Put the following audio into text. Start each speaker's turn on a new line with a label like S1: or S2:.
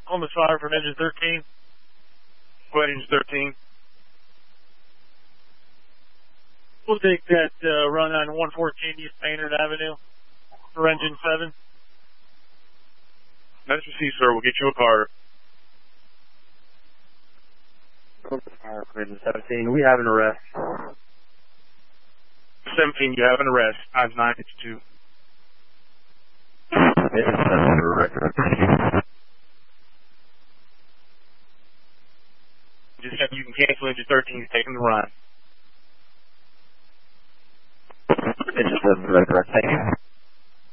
S1: Almost fire from engine 13.
S2: Go ahead, engine 13.
S1: We'll take that run on 114 East Maynard Avenue for engine 7.
S2: Nice to see you, sir. We'll get you a car.
S3: Fire from engine 17. We have an arrest.
S2: 17, you have an arrest. Times 952.
S3: Engine 7 for record.
S2: Just have you can cancel engine 13. He's taking the run.
S3: Engine 7 for record. Thank you.